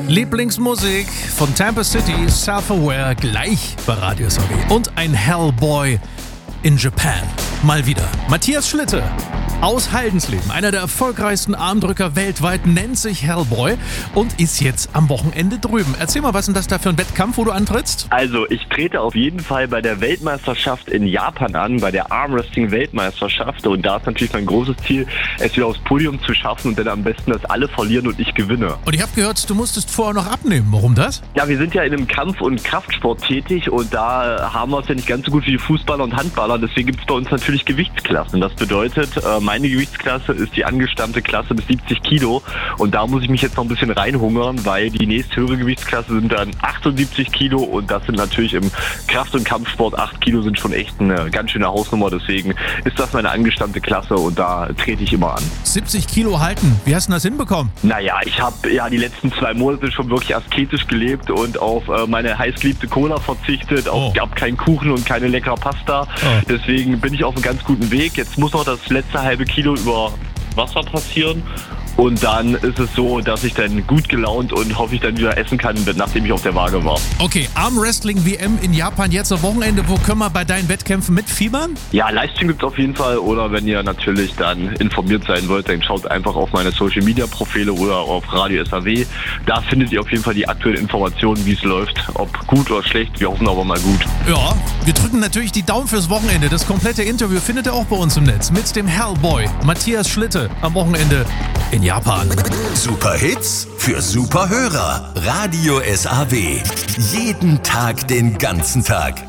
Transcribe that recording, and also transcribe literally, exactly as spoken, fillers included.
Lieblingsmusik von Tampa City, Self-Aware, gleich bei Radio S A W. Und ein Hellboy in Japan. Mal wieder. Matthias Schlitte aus Haldensleben, einer der erfolgreichsten Armdrücker weltweit, nennt sich Hellboy und ist jetzt am Wochenende drüben. Erzähl mal, was ist denn das da für ein Wettkampf, wo du antrittst? Also, ich trete auf jeden Fall bei der Weltmeisterschaft in Japan an, bei der Armwrestling-Weltmeisterschaft. Und da ist natürlich mein großes Ziel, es wieder aufs Podium zu schaffen und dann am besten, dass alle verlieren und ich gewinne. Und ich habe gehört, du musstest vorher noch abnehmen. Warum das? Ja, wir sind ja in einem Kampf- und Kraftsport tätig und da haben wir es ja nicht ganz so gut wie die Fußballer und Handballer. Deswegen gibt es bei uns natürlich Gewichtsklassen. Das bedeutet, meine Gewichtsklasse ist die angestammte Klasse bis siebzig Kilo und da muss ich mich jetzt noch ein bisschen reinhungern, weil die nächsthöhere Gewichtsklasse sind dann achtundsiebzig Kilo und das sind natürlich im Kraft- und Kampfsport acht Kilo sind schon echt eine ganz schöne Hausnummer. Deswegen ist das meine angestammte Klasse und da trete ich immer an. siebzig Kilo halten, wie hast du das hinbekommen? Naja, ich habe ja die letzten zwei Monate schon wirklich asketisch gelebt und auf äh, meine heißgeliebte Cola verzichtet, auf, Oh. gab keinen Kuchen und keine leckere Pasta. Oh. Deswegen bin ich auf einem ganz guten Weg. Jetzt muss noch das letzte halbe Kilo über Wasser passieren. Und dann ist es so, dass ich dann gut gelaunt und hoffe ich dann wieder essen kann, nachdem ich auf der Waage war. Okay, Armwrestling-W M in Japan jetzt am Wochenende. Wo können wir bei deinen Wettkämpfen mitfiebern? Ja, Livestream gibt es auf jeden Fall. Oder wenn ihr natürlich dann informiert sein wollt, dann schaut einfach auf meine Social-Media-Profile oder auf Radio S A W. Da findet ihr auf jeden Fall die aktuellen Informationen, wie es läuft. Ob gut oder schlecht, wir hoffen aber mal gut. Ja, wir drücken natürlich die Daumen fürs Wochenende. Das komplette Interview findet ihr auch bei uns im Netz mit dem Hellboy Matthias Schlitte am Wochenende in Japan. Super Hits für super Hörer. Radio S A W. Jeden Tag, den ganzen Tag.